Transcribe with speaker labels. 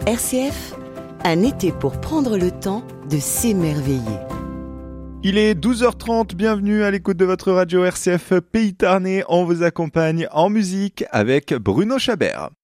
Speaker 1: RCF, un été pour prendre le temps de s'émerveiller.
Speaker 2: Il est 12h30, bienvenue à l'écoute de votre radio RCF Pays Tarnais. On vous accompagne en musique avec Bruno Chabert.